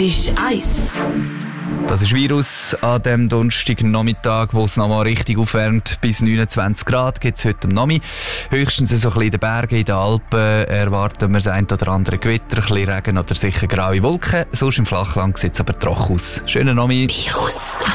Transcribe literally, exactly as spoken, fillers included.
Platzhirsch eins. Das ist Virus an dem Donnerstagnachmittag, wo es nochmal richtig aufwärmt. Bis neunundzwanzig Grad gibt es heute am Nachmittag. Höchstens so ein bisschen in den Bergen, in den Alpen erwarten wir das ein oder andere Gewitter, ein bisschen Regen oder sicher graue Wolken. Sonst im Flachland sieht es aber trocken aus. Schönen Nachmittag. Virus.